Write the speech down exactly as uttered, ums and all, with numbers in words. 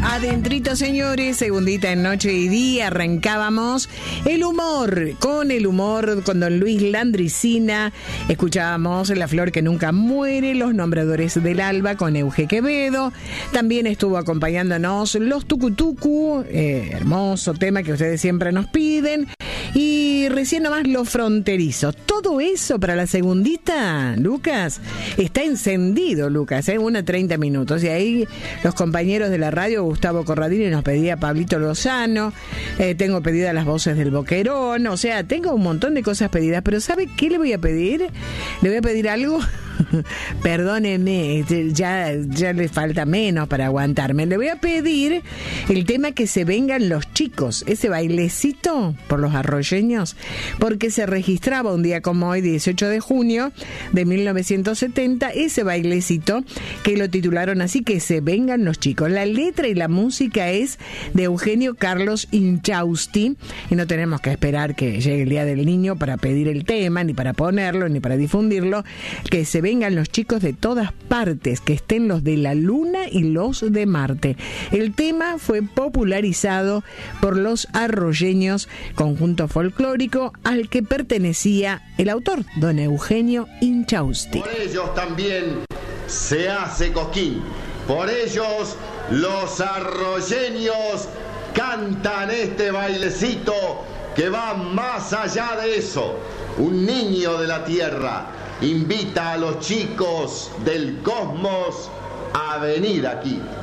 Adentrito, señores, segundita en Noche y Día, arrancábamos el humor, con el humor, con don Luis Landricina, escuchábamos La Flor que Nunca Muere, Los Nombradores del Alba con Euge Quevedo, también estuvo acompañándonos Los Tucutucu, eh, hermoso tema que ustedes siempre nos piden, y recién nomás Los Fronterizos. Todo eso para la segundita, Lucas, está encendido, Lucas, ¿eh? Una treinta minutos, y ahí los compañeros de la radio, Gustavo Corradini nos pedía Pablito Lozano, eh, tengo pedidas las voces del Boquerón, o sea, tengo un montón de cosas pedidas, pero ¿sabe qué le voy a pedir? Le voy a pedir algo, perdónenme, ya, ya le falta menos para aguantarme, le voy a pedir el tema Que se vengan los chicos, ese bailecito por los arroyeños, porque se registraba un día como hoy, dieciocho de junio de mil novecientos setenta, ese bailecito que lo titularon así, Que se vengan los chicos. La letra y la música es de Eugenio Carlos Inchausti, y no tenemos que esperar que llegue el Día del Niño para pedir el tema, ni para ponerlo, ni para difundirlo. Que se vengan los chicos de todas partes, que estén los de la Luna y los de Marte. El tema fue popularizado por los arroyeños, conjunto folclórico al que pertenecía el autor, don Eugenio Inchausti. Por ellos también se hace Cosquín. Por ellos los arroyeños cantan este bailecito que va más allá de eso. Un niño de la tierra invita a los chicos del cosmos a venir aquí.